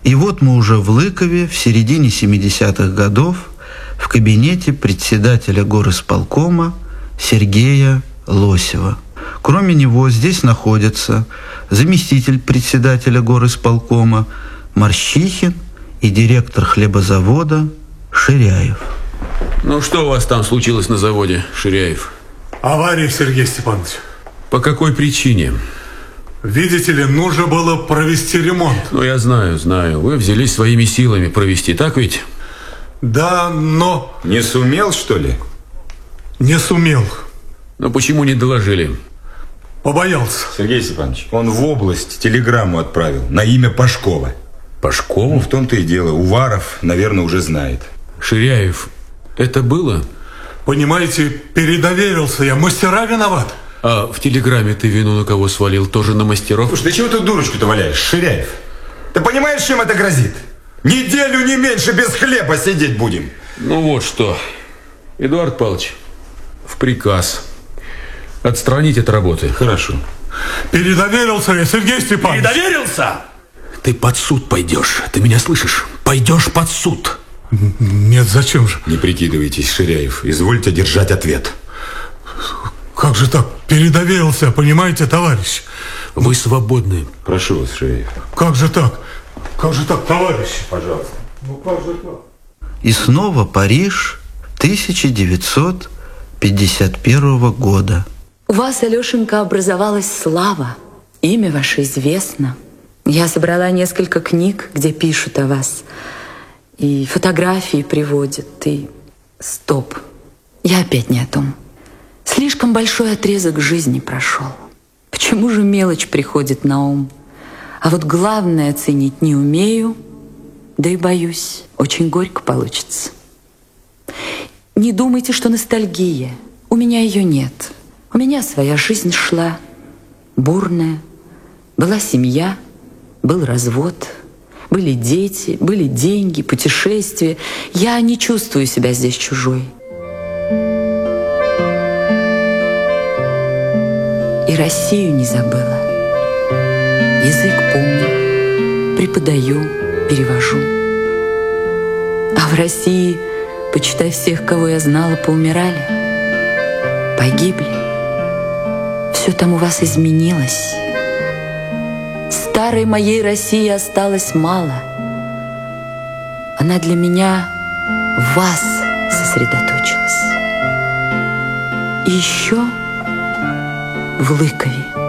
И вот мы уже в Лыкове в середине 70-х годов в кабинете председателя горисполкома Сергея Лосева. Кроме него здесь находятся заместитель председателя горисполкома Морщихин и директор хлебозавода Ширяев. Ну, что у вас там случилось на заводе, Ширяев? Авария, Сергей Степанович. По какой причине? Видите ли, нужно было провести ремонт. Ну, я знаю. Вы взялись своими силами провести, так ведь? Да, но... Не сумел, что ли? Не сумел. Но почему не доложили? Побоялся. Сергей Степанович, он в область телеграмму отправил на имя Пашкова. Пашкову? Ну, в том-то и дело. Уваров, наверное, уже знает. Ширяев, это было? Понимаете, передоверился я. Мастера виноват. А в телеграмме ты вину на кого свалил? Тоже на мастеров? Слушай, ты чего ты дурочку-то валяешь, Ширяев? Ты понимаешь, чем это грозит? Неделю не меньше без хлеба сидеть будем. Ну вот что, Эдуард Павлович, в приказ отстранить от работы. Хорошо. Передоверился я, Сергей Степанович. Передоверился? Ты под суд пойдешь, ты меня слышишь? Пойдешь под суд. Нет, зачем же? Не прикидывайтесь, Ширяев. Извольте держать ответ. Как же так? Передоверился, понимаете, товарищ? Вы свободны. Прошу вас, Ширяев. Как же так? Как же так, товарищ? Пожалуйста. Ну как же так? И снова Париж 1951 года. У вас, Алешенька, образовалась слава. Имя ваше известно. Я собрала несколько книг, где пишут о вас. И фотографии приводят. И стоп. Я опять не о том. Слишком большой отрезок жизни прошел. Почему же мелочь приходит на ум? А вот главное ценить не умею, да и боюсь, очень горько получится. Не думайте, что ностальгия. У меня ее нет. У меня своя жизнь шла, бурная. Была семья, был развод, были дети, были деньги, путешествия. Я не чувствую себя здесь чужой. И Россию не забыла. Язык помню, преподаю, перевожу. А в России, почитай, всех, кого я знала, поумирали, погибли. Все там у вас изменилось. Старой моей России осталось мало. Она для меня в вас сосредоточилась. И еще в Лыкове.